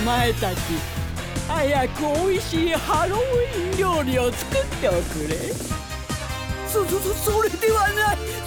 前たち、早くおいしいハロウィン料理を作っておくれ。 それではない。